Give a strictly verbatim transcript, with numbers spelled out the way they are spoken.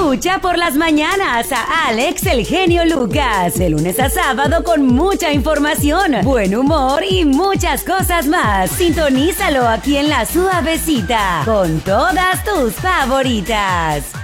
Escucha por las mañanas a Alex El Genio Lucas, de lunes a sábado con mucha información, buen humor y muchas cosas más. Sintonízalo aquí en La Suavecita, con todas tus favoritas.